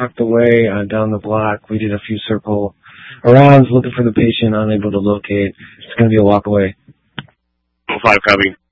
tucked away down the block. We did a few circle arounds looking for the patient, unable to locate. It's going to be a walk away. 5 copy.